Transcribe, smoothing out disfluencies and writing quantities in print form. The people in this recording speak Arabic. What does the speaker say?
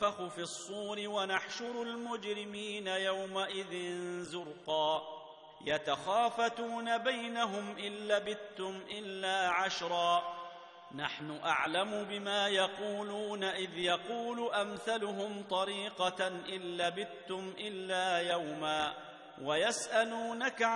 وينفخ في الصور ونحشر المجرمين يومئذ زرقا يتخافتون بينهم إن لبثتم إلا عشرا نحن أعلم بما يقولون إذ يقول أمثلهم طريقة إن لبثتم إلا يوما ويسألونك